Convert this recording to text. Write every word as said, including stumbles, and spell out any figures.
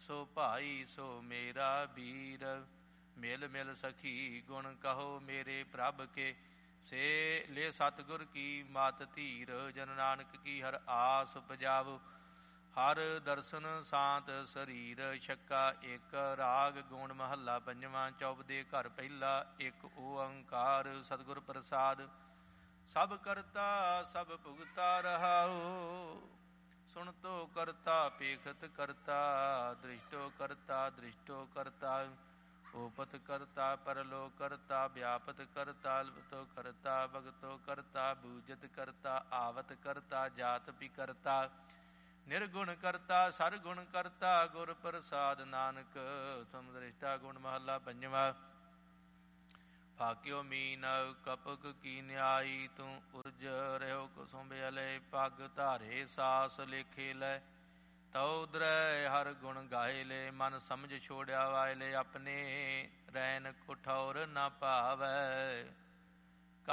ਸੋ ਭਾਈ ਸੋ ਮੇਰਾ ਵੀਰ। ਮਿਲ ਮਿਲ ਸਖੀ ਗੁਣ ਕਹੋ ਮੇਰੇ ਪ੍ਰਭ ਕੇ, ਸੇ ਲੈ ਸਤਿਗੁਰ ਕੀ ਮਤ ਧੀਰ। ਜਨ ਨਾਨਕ ਕੀ ਹਰ ਆਸ ਉਪਜਾਵ, ਹਰ ਦਰਸ਼ਨ ਸਾਤ ਸਰੀਰ। ਛੱਕਾ ਇੱਕ ਰਾਗ ਗੁਣ ਮਹੱਲਾ ਪੰਜਵਾਂ। ਚੌਪਦੇ ਘਰ ਪਹਿਲਾ ਇੱਕ ਓੰਕਾਰ। ਸਤਿਗੁਰ ਪ੍ਰਸਾਦ ਸਭ ਕਰਤਾ ਸਭ ਭੁਗਤਾ ਰਹਾਉ, ਸੁਣਤੋ ਕਰਤਾ ਪੇਖਤ ਕਰਤਾ। ਦ੍ਰਿਸ਼ਟੋ ਕਰਤਾ ਦ੍ਰਿਸ਼ਟੋ ਕਰਤਾ, ਓਪਤ ਕਰਤਾ ਪਰਲੋ ਕਰਤਾ। ਵਿਆਪਤ ਕਰਤਾ ਲਵਤੋ ਕਰਤਾ, ਭਗਤੋ ਕਰਤਾ ਬੂਜਤ ਕਰਤਾ। ਆਵਤ ਕਰਤਾ ਜਾਤ ਵੀ ਕਰਤਾ, ਨਿਰਗੁਣ ਕਰਤਾ ਸਰਗੁਣ ਕਰਤਾ। ਗੁਰ ਪ੍ਰਸਾਦ ਨਾਨਕ ਸਮਦ੍ਰਿਸ਼ਟਾ। ਗੁਣ ਮਹੱਲਾ ਪੰਜਵਾਂ। ਭਾਕਿਓ ਮੀਨ ਕਪਕ ਕੀ ਨਿਆਈ, ਤੂੰ ਉਰਜ ਰਹਿਓ ਕੁਸੁਮ ਅਲੇ। ਪੱਗ ਧਾਰੇ ਸਾਸ ਲੇਖੇ ਲੈ, ਤਉ ਦਰੈ ਹਰ ਗੁਣ ਗਾਏ ਲੈ। ਮਨ ਸਮਝ ਛੋੜਿਆ ਵਾਇਲੇ, ਆਪਣੇ ਰੈਨ ਕੁਠੌਰ ਨਾ ਭਾਵੈ।